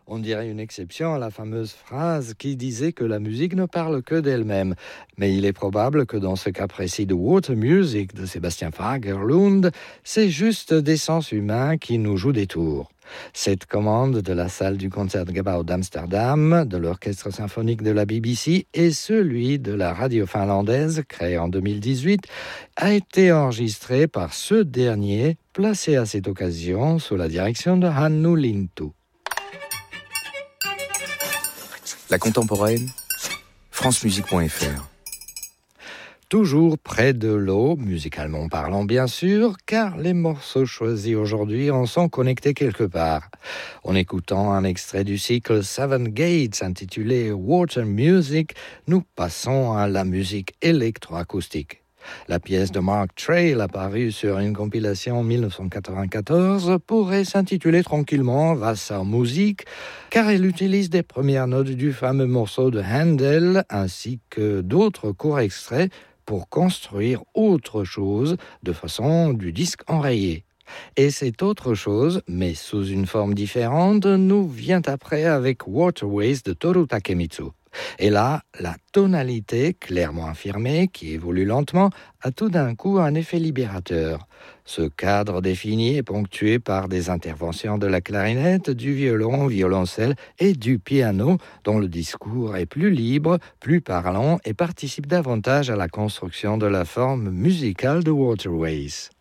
On dirait une exception à la fameuse phrase qui disait que la musique ne parle que d'elle-même. Mais il est probable que dans ce cas précis de Water Music de Sébastien Fagerlund, c'est juste des sens humains qui nous jouent des tours. Cette commande de la salle du Concertgebouw d'Amsterdam, de l'orchestre symphonique de la BBC et celui de la radio finlandaise, créé en 2018, a été enregistrée par ce dernier, placé à cette occasion sous la direction de Hannu Lintu. La contemporaine, francemusique.fr. Toujours près de l'eau, musicalement parlant bien sûr, car les morceaux choisis aujourd'hui en sont connectés quelque part. En écoutant un extrait du cycle Seven Gates intitulé Water Music, nous passons à la musique électroacoustique. La pièce de Mark Trail, apparue sur une compilation en 1994, pourrait s'intituler tranquillement Wassermusik, car elle utilise des premières notes du fameux morceau de Handel ainsi que d'autres courts extraits pour construire autre chose de façon du disque enrayé. Et cette autre chose, mais sous une forme différente, nous vient après avec Waterways de Toru Takemitsu. Et là, la tonalité clairement affirmée, qui évolue lentement, a tout d'un coup un effet libérateur. Ce cadre défini est ponctué par des interventions de la clarinette, du violon, violoncelle et du piano, dont le discours est plus libre, plus parlant et participe davantage à la construction de la forme musicale de Waterways.